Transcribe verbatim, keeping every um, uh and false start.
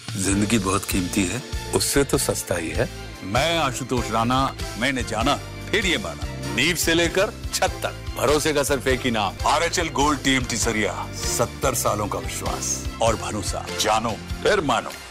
जिंदगी बहुत कीमती है, उससे तो सस्ता ही है। मैं आशुतोष राणा, मैंने जाना फिर ये माना, नींव से लेकर छत तक भरोसे का सिर्फ एक ही नाम, R H L gold TMT सरिया। सत्तर सालों का विश्वास और भरोसा, जानो फिर मानो।